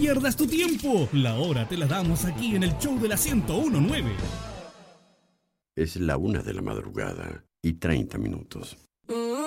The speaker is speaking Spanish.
pierdas tu tiempo. La hora te la damos aquí en el show de la 101.9. Es la 1:30 y 30 minutos.